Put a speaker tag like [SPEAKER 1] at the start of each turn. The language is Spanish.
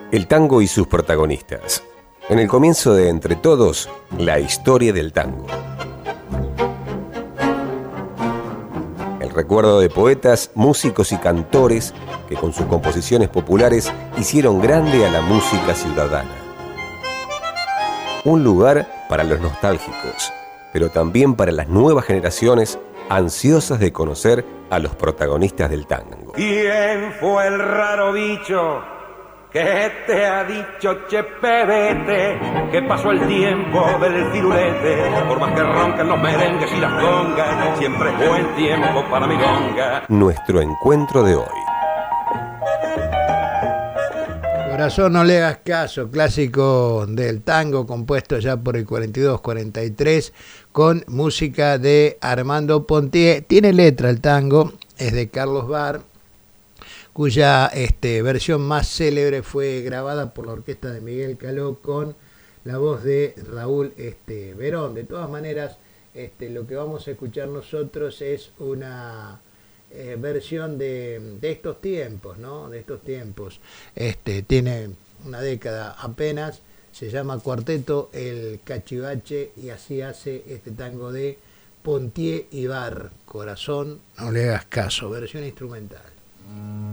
[SPEAKER 1] El tango y sus protagonistas. En el comienzo de Entre Todos, la historia del tango. El recuerdo de poetas, músicos y cantores que con sus composiciones populares hicieron grande a la música ciudadana. Un lugar para los nostálgicos, pero también para las nuevas generaciones ansiosas de conocer a los protagonistas del tango.
[SPEAKER 2] ¿Quién fue el raro bicho que te ha dicho, che pebete, que pasó el tiempo del firulete? Por más que roncan los merengues y las congas, siempre es buen tiempo para milonga.
[SPEAKER 1] Nuestro encuentro de hoy.
[SPEAKER 3] Corazón, no le hagas caso, clásico del tango compuesto ya por el 42-43 con música de Armando Pontier. Tiene letra el tango, es de Carlos Barr, cuya versión más célebre fue grabada por la orquesta de Miguel Caló con la voz de Raúl Verón. De todas maneras, lo que vamos a escuchar nosotros es una versión de estos tiempos, ¿no? De estos tiempos. Tiene una década apenas, se llama Cuarteto El Cachivache y así hace este tango de Pontier y Barr. Corazón, no le hagas caso, versión instrumental.